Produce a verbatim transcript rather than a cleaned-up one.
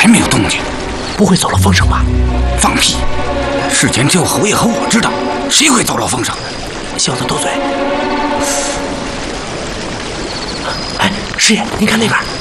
还没有动静， 不会走漏风声吧？ 放屁！事前只有侯爷和我知道，谁会走漏风声？ 小子斗嘴。哎，师爷，您看那边。